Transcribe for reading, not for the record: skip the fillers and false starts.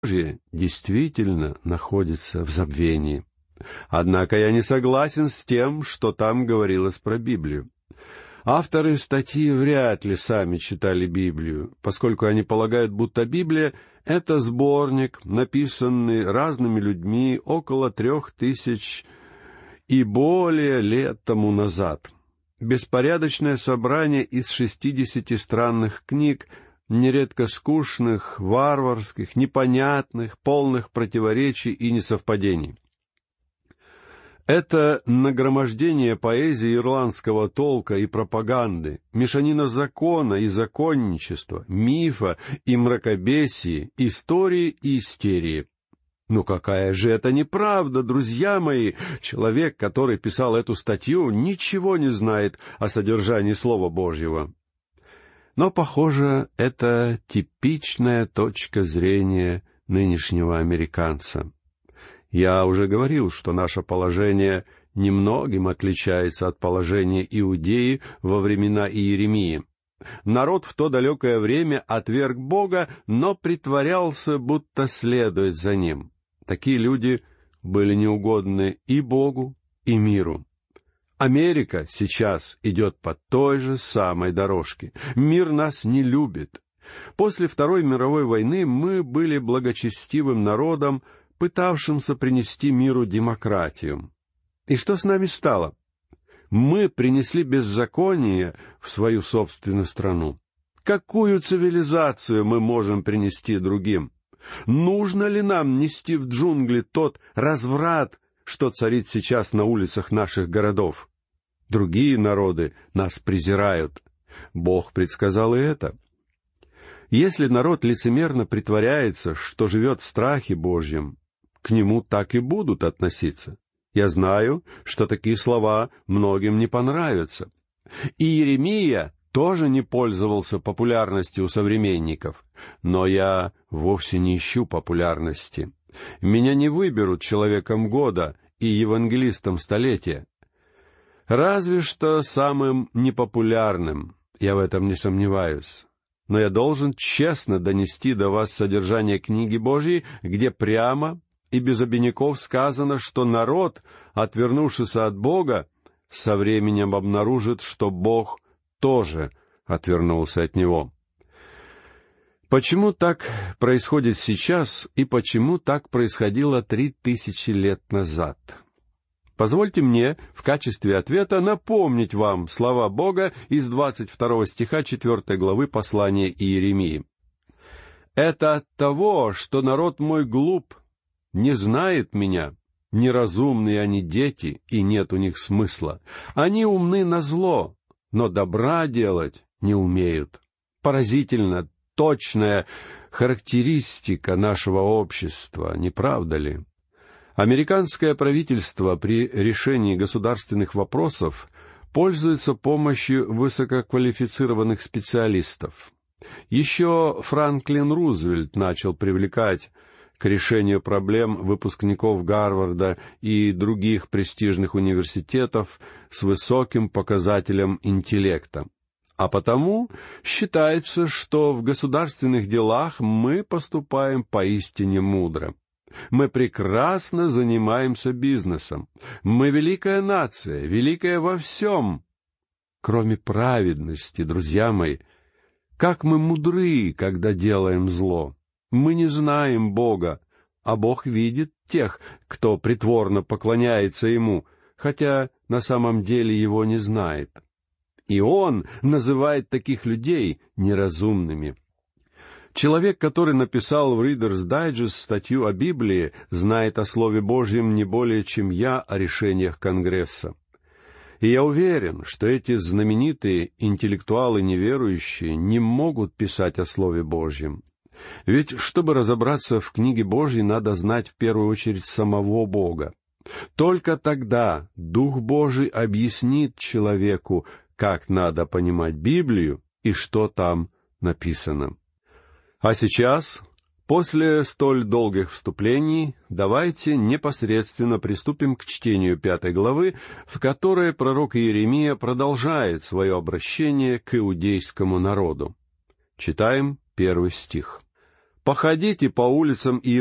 Божье действительно находится в забвении. Однако я не согласен с тем, что там говорилось про Библию. Авторы статьи вряд ли сами читали Библию, поскольку они полагают, будто Библия — это сборник, написанный разными людьми около 3000 и более лет тому назад. Беспорядочное собрание из 60 странных книг, нередко скучных, варварских, непонятных, полных противоречий и несовпадений. Это нагромождение поэзии ирландского толка и пропаганды, мешанина закона и законничества, мифа и мракобесии, истории и истерии. Ну какая же это неправда, друзья мои! Человек, который писал эту статью, ничего не знает о содержании Слова Божьего. Но, похоже, это типичная точка зрения нынешнего американца. Я уже говорил, что наше положение немногим отличается от положения Иудеи во времена Иеремии. Народ в то далекое время отверг Бога, но притворялся, будто следует за Ним. Такие люди были неугодны и Богу, и миру. Америка сейчас идет по той же самой дорожке. Мир нас не любит. После Второй мировой войны мы были благочестивым народом, пытавшимся принести миру демократию. И что с нами стало? Мы принесли беззаконие в свою собственную страну. Какую цивилизацию мы можем принести другим? Нужно ли нам нести в джунгли тот разврат, что царит сейчас на улицах наших городов? Другие народы нас презирают. Бог предсказал и это. Если народ лицемерно притворяется, что живет в страхе Божьем, к нему так и будут относиться. Я знаю, что такие слова многим не понравятся. И Иеремия тоже не пользовался популярностью у современников. Но я вовсе не ищу популярности. Меня не выберут человеком года и евангелистом столетия. Разве что самым непопулярным, я в этом не сомневаюсь. Но я должен честно донести до вас содержание книги Божьей, где прямо и без обиняков сказано, что народ, отвернувшийся от Бога, со временем обнаружит, что Бог тоже отвернулся от него. Почему так происходит сейчас и почему так происходило 3000 лет назад? Позвольте мне в качестве ответа напомнить вам слова Бога из 22 стиха 4 главы послания Иеремии. «Это от того, что народ мой глуп, не знает меня, неразумные они дети, и нет у них смысла. Они умны назло, но добра делать не умеют». Поразительно точная характеристика нашего общества, не правда ли? Американское правительство при решении государственных вопросов пользуется помощью высококвалифицированных специалистов. Еще Франклин Рузвельт начал привлекать к решению проблем выпускников Гарварда и других престижных университетов с высоким показателем интеллекта. А потому считается, что в государственных делах мы поступаем поистине мудро. Мы прекрасно занимаемся бизнесом. Мы великая нация, великая во всем, кроме праведности, друзья мои. Как мы мудры, когда делаем зло. Мы не знаем Бога, а Бог видит тех, кто притворно поклоняется Ему, хотя на самом деле Его не знает. И Он называет таких людей неразумными. Человек, который написал в Reader's Digest статью о Библии, знает о Слове Божьем не более, чем я о решениях Конгресса. И я уверен, что эти знаменитые интеллектуалы неверующие не могут писать о Слове Божьем. Ведь, чтобы разобраться в книге Божьей, надо знать в первую очередь самого Бога. Только тогда Дух Божий объяснит человеку, как надо понимать Библию и что там написано. А сейчас, после столь долгих вступлений, давайте непосредственно приступим к чтению 5 главы, в которой пророк Иеремия продолжает свое обращение к иудейскому народу. Читаем 1 стих. Походите по улицам